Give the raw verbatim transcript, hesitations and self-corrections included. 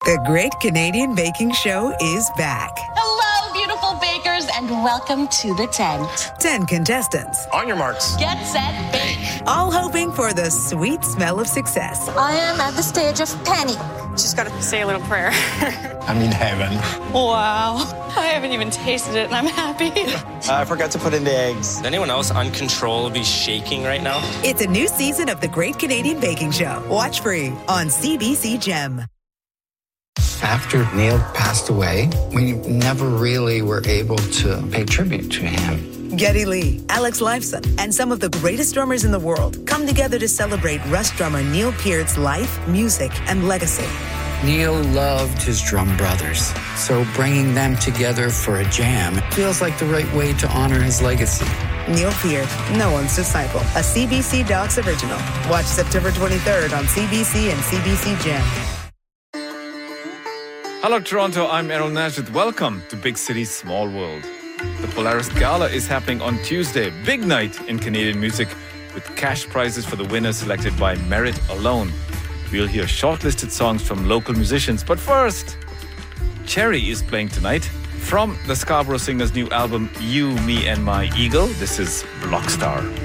The Great Canadian Baking Show is back. Hello, beautiful bakers, and welcome to the tent. Ten contestants. On your marks. Get set, bake. All hoping for the sweet smell of success. I am at the stage of panic. Just gotta say a little prayer. I'm in heaven. Wow. I haven't even tasted it and I'm happy. Uh, I forgot to put in the eggs. Is anyone else uncontrollably shaking right now? It's a new season of The Great Canadian Baking Show. Watch free on C B C Gem. After Neil passed away, we never really were able to pay tribute to him. Geddy Lee, Alex Lifeson, and some of the greatest drummers in the world come together to celebrate Rush drummer Neil Peart's life, music, and legacy. Neil loved his drum brothers, so bringing them together for a jam feels like the right way to honor his legacy. Neil Peart, no one's disciple, a C B C Docs original. Watch September twenty-third on C B C and C B C Gem. Hello Toronto, I'm Errol Najid. Welcome to Big City, Small World. The Polaris Gala is happening on Tuesday. Big night in Canadian music with cash prizes for the winners selected by merit alone. We'll hear shortlisted songs from local musicians. But first, Cherry is playing tonight. From the Scarborough Singers' new album, You, Me and My Eagle, this is Blockstar.